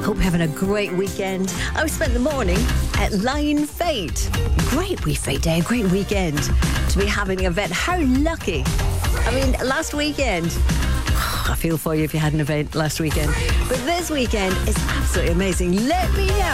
Hope you're having a great weekend. I spent the morning at Line Fate. Great wee fate day, great weekend to be having an event. How lucky. I mean, last weekend, I feel for you if you had an event last weekend. But this weekend is absolutely amazing. Let me know